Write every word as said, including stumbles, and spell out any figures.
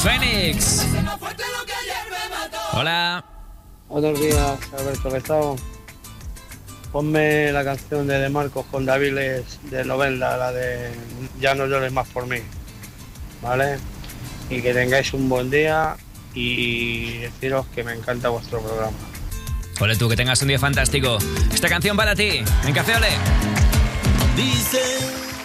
Fénix. Hola. Buenos días, Alberto Lezao. Ponme la canción de De Marcos con Daviles de Novelda, la de Ya no llores más por mí, ¿vale? Y que tengáis un buen día y deciros que me encanta vuestro programa. Ole tú, que tengas un día fantástico. Esta canción para ti, en Café Ole. Dicen